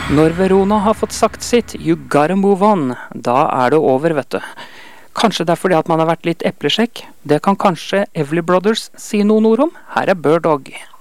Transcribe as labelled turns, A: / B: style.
A: Når Verona har fått sagt sitt, you gotta move on, da det over, vet du. Kanskje det fordi at man har vært litt eplesjekk. Det kan kanskje Everly Brothers si noen ord om. Her Bird Dog.